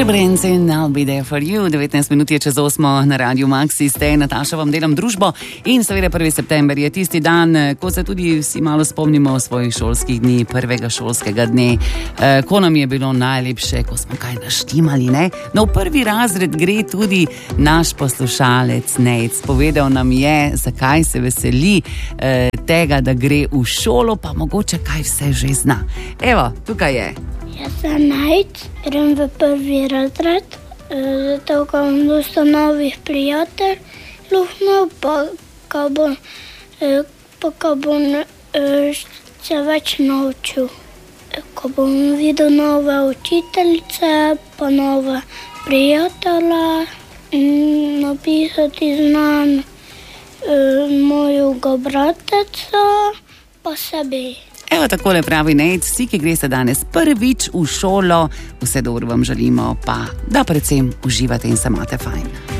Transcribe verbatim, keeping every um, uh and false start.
Prebrenci in I'll be there for you. devetnajst minut je čez osmo na Radiu Maxi, ste Nataša, vam delam družbo in seveda prvi september je tisti dan, ko se tudi vsi malo spomnimo svojih šolskih dni, prvega šolskega dne, ko nam je bilo najlepše, ko smo kaj naštimali, ne? No, v prvi razred gre tudi naš poslušalec Nejc. Povedal nam je, zakaj se veseli eh, tega, da gre v šolo, pa mogoče kaj vse že zna. Evo, tukaj je. Jaz sem Nejc, grem v prvi razred, zato ko bom dosta novih prijateljev, pa ko bom, pa ko bom se več naučil. Ko bom videl nove učiteljice, pa nove prijatelje, napisati znam mojega brateca, pa sebi. Evo, takole pravi Nejc, vsi, ki greste danes prvič v šolo, vse dobro vam želimo, pa da predvsem uživate in se imate fajn.